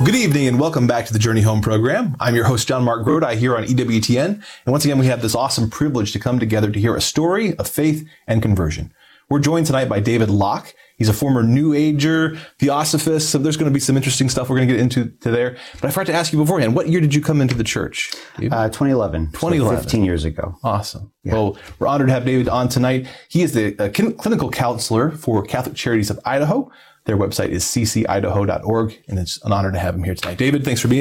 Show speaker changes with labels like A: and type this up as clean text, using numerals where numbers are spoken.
A: Good evening and welcome back to the Journey Home program. I'm your host, John Mark Grodi, here on EWTN. And once again, we have this awesome privilege to come together to hear a story of faith and conversion. We're joined tonight by David Locke. He's a former New Ager, Theosophist, so there's going to be some interesting stuff we're going to get into there. But I forgot to ask you beforehand, what year did you come into the church?
B: 2011.
A: 2011.
B: So 15 years ago.
A: Awesome.
B: Yeah.
A: Well, we're honored to have David on tonight. He is the clinical counselor for Catholic Charities of Idaho. Their website is ccidaho.org, and it's an honor to have him here tonight. David, thanks for being